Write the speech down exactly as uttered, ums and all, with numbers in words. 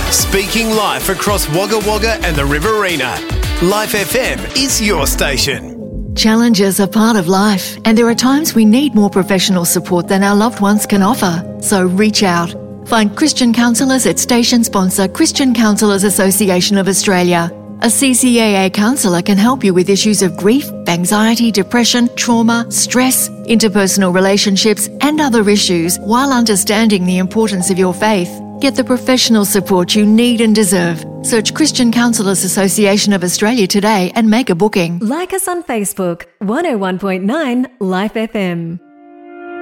Speaking life across Wagga Wagga and the Riverina. Life F M is your station. Challenges are part of life, and there are times we need more professional support than our loved ones can offer. So reach out. Find Christian counsellors at station sponsor Christian Counsellors Association of Australia. A C C A A counsellor can help you with issues of grief, anxiety, depression, trauma, stress, interpersonal relationships, and other issues while understanding the importance of your faith. Get the professional support you need and deserve. Search Christian Counsellors Association of Australia today and make a booking. Like us on Facebook, one oh one point nine Life F M.